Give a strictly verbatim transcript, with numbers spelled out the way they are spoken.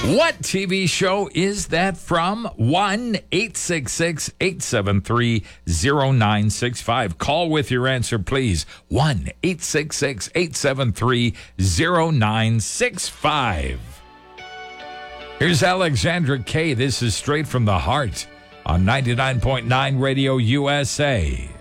What T V show is that from? one eight six six, eight seven three, zero nine six five. Call with your answer, please. one eight six six, eight seven three, zero nine six five. Here's Alexandra Kay. This is Straight from the Heart on ninety-nine point nine Radio U S A.